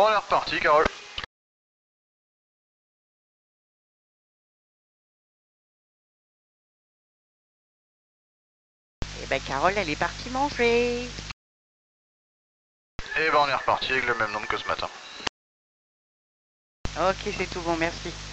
Bon, on est reparti, Carole. Eh ben Carole, elle est partie manger. Et ben on est reparti avec le même nombre que ce matin. Ok, c'est tout bon, merci.